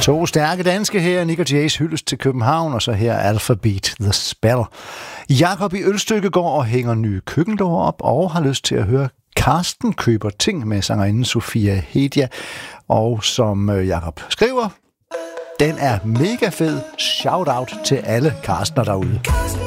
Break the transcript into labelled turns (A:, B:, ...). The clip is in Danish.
A: To stærke danske her, Nick og Jay's hyldest til København, og så her Alphabet The Spell. Jakob i Ølstykke går og hænger nye køkkendøre op, og har lyst til at høre Karsten køber ting med sangerinden Sofia Hedia. Og som Jakob skriver, den er mega fed. Shout out til alle Karstener derude.